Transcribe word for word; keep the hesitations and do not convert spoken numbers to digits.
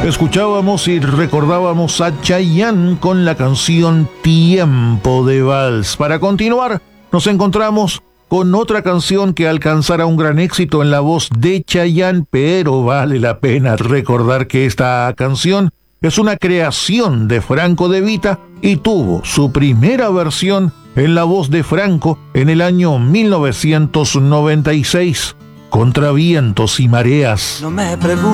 Escuchábamos y recordábamos a Chayanne con la canción Tiempo de Vals. Para continuar, nos encontramos con otra canción que alcanzará un gran éxito en la voz de Chayanne, pero vale la pena recordar que esta canción es una creación de Franco De Vita y tuvo su primera versión en la voz de Franco en el año mil novecientos noventa y seis, Contra vientos y mareas. No me preguntes